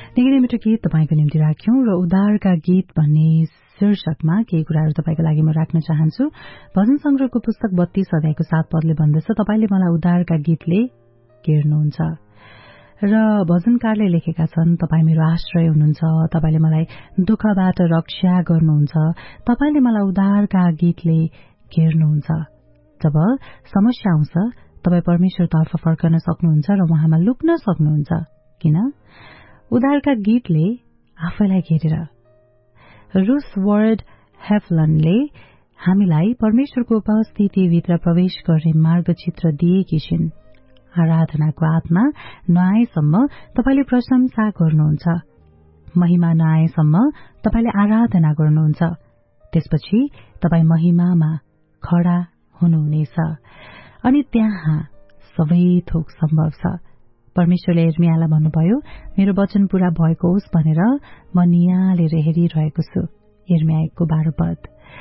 निकै मिठो गीत तपाईको निम्ति राख्यौं र उद्धारका गीत भन्ने शीर्षकमा केही कुराहरू तपाईको लागि म राख्न चाहन्छु। भजन संग्रहको पुस्तक 32 अध्यायको 7 पदले भन्दछ, तपाईले मलाई उद्धारका गीतले घेर्नुहुन्छ। र भजनकारले लेखेका छन्, तपाई मेरो आश्रय हुनुहुन्छ, तपाईले मलाई दुःखबाट रक्षा गर्नुहुन्छ, तपाईले मलाई उद्धारका गीतले घेर्नुहुन्छ। जब समस्या आउँछ तपाई परमेश्वरतर्फ फर्कन सक्नुहुन्छ र उहाँमा लुक्न सक्नुहुन्छ। किन? उद्धारका गीतले आफैलाई घेरेर। रुस वर्ड हेफलनले हामीलाई परमेश्वरको उपस्थितिभित्र प्रवेश गर्ने मार्गचित्र दिएकी छिन्। आराधनाको आत्मा नआएसम्म तपाईले प्रशंसा गर्नुहुन्छ, महिमा नआएसम्म तपाईले आराधना गर्नुहुन्छ, त्यसपछि तपाई महिमामा खडा हुनुहुनेछ अनि त्यहाँ सबै थोक सम्भव छ। परमेश्वरले यिर्मयाहलाई भन्नुभयो, मेरो वचन पूरा भएको होस् भनेर म नियालेर हेरिरहेको छु। यिर्मयाह 1:12 पद।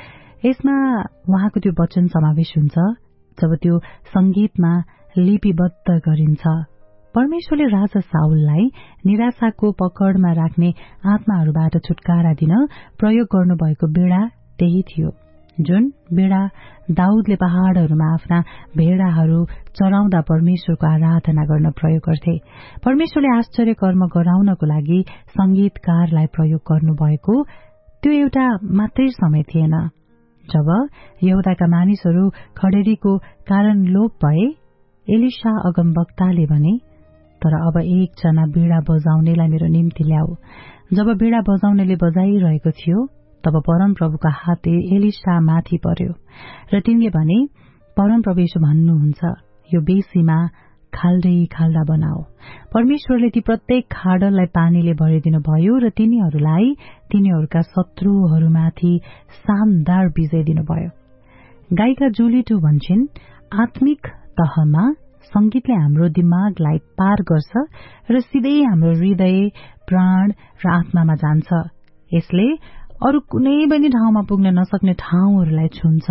यसमा उहाँको त्यो वचन समावेश हुन्छ जब त्यो संगीतमा लिपिबद्ध गरिन्छ। परमेश्वरले राजा साउललाई निराशाको पकडमा राख्ने आत्माहरूबाट छुटकारा दिन प्रयोग गर्नुभएको बेडा त्यही थियो, जुन बेडा दाउदले पहाड़हरूमा आफ्ना भेडाहरू चराउँदा परमेश्वरको आराधना गर्न प्रयोग गर्थे। परमेश्वरले आश्चर्य कर्म गराउनको लागि संगीतकारलाई प्रयोग गर्नुभएको त्यो एउटा मात्रै समय थिएन। जब यहुदाका मानिसहरू खडेरीको कारण लोप भए, एलिशा अगमवक्ताले भने, तर अब एकजना बीड़ा बजाउनेलाई मेरो निम्ति ल्याऊ। जब बीड़ा बजाउनेले बजाइरहेको थियो तब परमप्रभुका हात एलिशा माथि पर्यो र तिनले भने, परमप्रभु यसो भन्नुहुन्छ, यो बेसीमा खाल्दै खाल्दा बनाओ। परमेश्वरले ती प्रत्येक खाडललाई पानीले भरिदिनु भयो र तिनीहरूलाई तिनीहरूका शत्रुहरूमाथि शानदार विजय दिनुभयो। गायिका जुली टु भन्छन्, आत्मिक तहमा संगीतले हाम्रो दिमागलाई पार गर्छ र सिधै हाम्रो हृदय, प्राण र आत्मामा जान्छ। यसले अरू कुनै पनि ठाउँमा पुग्न नसक्ने ठाउँहरूलाई छुन्छ।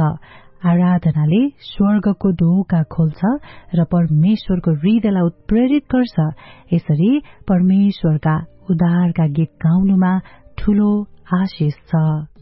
आराधनाले स्वर्गको ढोका खोल्छ र परमेश्वरको हृदयलाई उत्प्रेरित गर्छ। यसरी परमेश्वरका उद्धारका गीत गाउनुमा ठूलो आशिष छ।